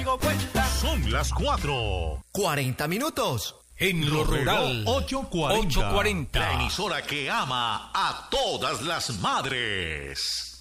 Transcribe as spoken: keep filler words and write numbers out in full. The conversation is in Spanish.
tengo cuenta. Son las cuatro. cuarenta minutos. En lo rural, ocho cuarenta. ocho cuarenta. La emisora que ama a todas las madres.